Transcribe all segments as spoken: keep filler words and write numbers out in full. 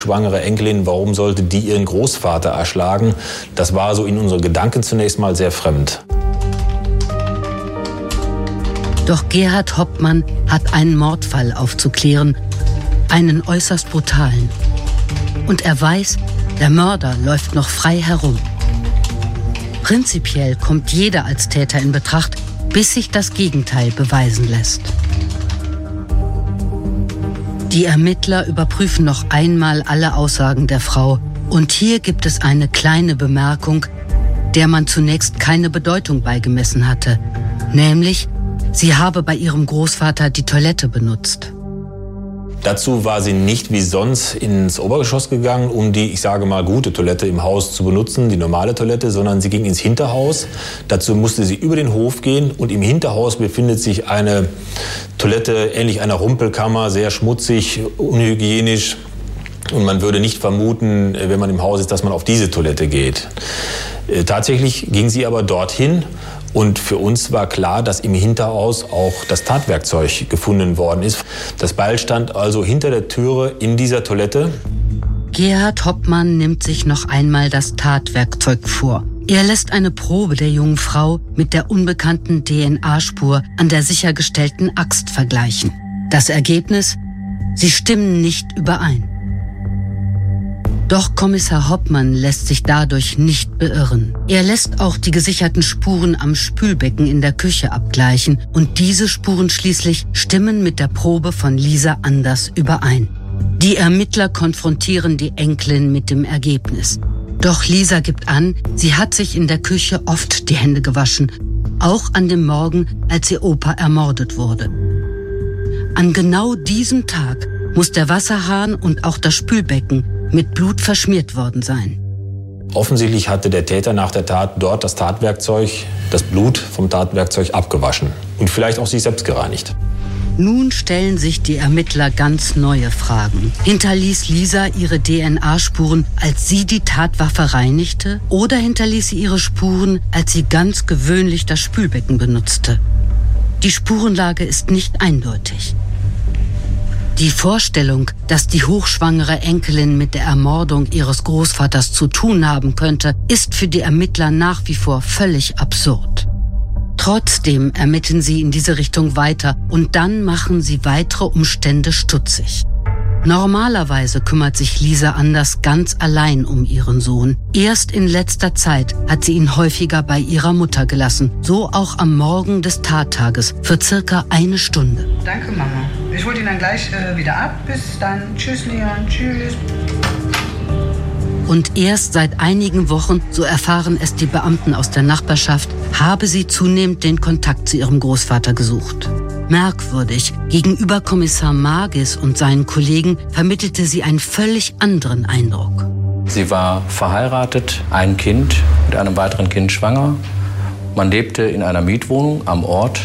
Schwangere Enkelin, warum sollte die ihren Großvater erschlagen? Das war so in unseren Gedanken zunächst mal sehr fremd. Doch Gerhard Hoppmann hat einen Mordfall aufzuklären, einen äußerst brutalen. Und er weiß, der Mörder läuft noch frei herum. Prinzipiell kommt jeder als Täter in Betracht, bis sich das Gegenteil beweisen lässt. Die Ermittler überprüfen noch einmal alle Aussagen der Frau. Und hier gibt es eine kleine Bemerkung, der man zunächst keine Bedeutung beigemessen hatte. Nämlich, sie habe bei ihrem Großvater die Toilette benutzt. Dazu war sie nicht wie sonst ins Obergeschoss gegangen, um die, ich sage mal, gute Toilette im Haus zu benutzen, die normale Toilette, sondern sie ging ins Hinterhaus. Dazu musste sie über den Hof gehen und im Hinterhaus befindet sich eine Toilette, ähnlich einer Rumpelkammer, sehr schmutzig, unhygienisch. Und man würde nicht vermuten, wenn man im Haus ist, dass man auf diese Toilette geht. Tatsächlich ging sie aber dorthin. Und für uns war klar, dass im Hinterhaus auch das Tatwerkzeug gefunden worden ist. Das Beil stand also hinter der Türe in dieser Toilette. Gerhard Hoppmann nimmt sich noch einmal das Tatwerkzeug vor. Er lässt eine Probe der jungen Frau mit der unbekannten D N A-Spur an der sichergestellten Axt vergleichen. Das Ergebnis? Sie stimmen nicht überein. Doch Kommissar Hoppmann lässt sich dadurch nicht beirren. Er lässt auch die gesicherten Spuren am Spülbecken in der Küche abgleichen und diese Spuren schließlich stimmen mit der Probe von Lisa Anders überein. Die Ermittler konfrontieren die Enkelin mit dem Ergebnis. Doch Lisa gibt an, sie hat sich in der Küche oft die Hände gewaschen, auch an dem Morgen, als ihr Opa ermordet wurde. An genau diesem Tag muss der Wasserhahn und auch das Spülbecken mit Blut verschmiert worden sein. Offensichtlich hatte der Täter nach der Tat dort das Tatwerkzeug, das Blut vom Tatwerkzeug abgewaschen und vielleicht auch sich selbst gereinigt. Nun stellen sich die Ermittler ganz neue Fragen. Hinterließ Lisa ihre D N A-Spuren, als sie die Tatwaffe reinigte? Oder hinterließ sie ihre Spuren, als sie ganz gewöhnlich das Spülbecken benutzte? Die Spurenlage ist nicht eindeutig. Die Vorstellung, dass die hochschwangere Enkelin mit der Ermordung ihres Großvaters zu tun haben könnte, ist für die Ermittler nach wie vor völlig absurd. Trotzdem ermitteln sie in diese Richtung weiter und dann machen sie weitere Umstände stutzig. Normalerweise kümmert sich Lisa Anders ganz allein um ihren Sohn. Erst in letzter Zeit hat sie ihn häufiger bei ihrer Mutter gelassen. So auch am Morgen des Tattages für circa eine Stunde. Danke, Mama. Ich hol ihn dann gleich äh, wieder ab. Bis dann. Tschüss, Leon. Tschüss. Und erst seit einigen Wochen, so erfahren es die Beamten aus der Nachbarschaft, habe sie zunehmend den Kontakt zu ihrem Großvater gesucht. Merkwürdig, gegenüber Kommissar Magis und seinen Kollegen vermittelte sie einen völlig anderen Eindruck. Sie war verheiratet, ein Kind, mit einem weiteren Kind schwanger. Man lebte in einer Mietwohnung am Ort.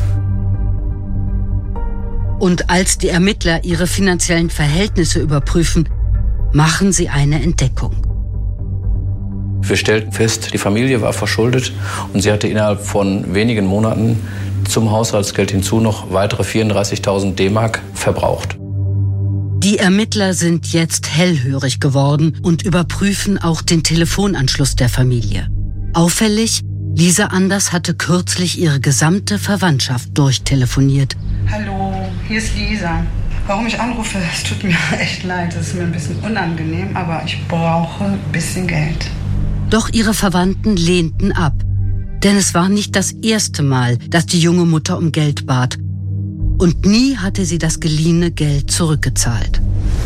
Und als die Ermittler ihre finanziellen Verhältnisse überprüfen, machen sie eine Entdeckung. Wir stellten fest, die Familie war verschuldet und sie hatte innerhalb von wenigen Monaten zum Haushaltsgeld hinzu noch weitere vierunddreißigtausend D-Mark verbraucht. Die Ermittler sind jetzt hellhörig geworden und überprüfen auch den Telefonanschluss der Familie. Auffällig, Lisa Anders hatte kürzlich ihre gesamte Verwandtschaft durchtelefoniert. Hallo, hier ist Lisa. Warum ich anrufe, es tut mir echt leid. Es ist mir ein bisschen unangenehm, aber ich brauche ein bisschen Geld. Doch ihre Verwandten lehnten ab. Denn es war nicht das erste Mal, dass die junge Mutter um Geld bat. Und nie hatte sie das geliehene Geld zurückgezahlt.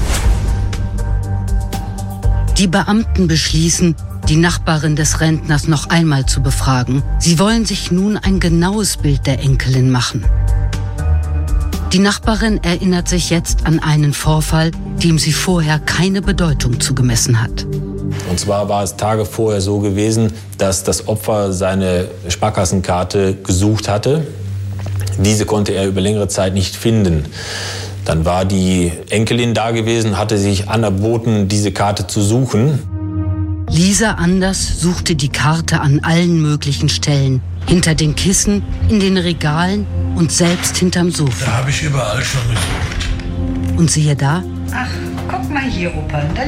Die Beamten beschließen, die Nachbarin des Rentners noch einmal zu befragen. Sie wollen sich nun ein genaues Bild der Enkelin machen. Die Nachbarin erinnert sich jetzt an einen Vorfall, dem sie vorher keine Bedeutung zugemessen hat. Und zwar war es Tage vorher so gewesen, dass das Opfer seine Sparkassenkarte gesucht hatte. Diese konnte er über längere Zeit nicht finden. Dann war die Enkelin da gewesen, hatte sich anerboten, diese Karte zu suchen. Lisa Anders suchte die Karte an allen möglichen Stellen. Hinter den Kissen, in den Regalen und selbst hinterm Sofa. Da habe ich überall schon gesucht. Und siehe da, Ach, guck mal hier, Opa. Da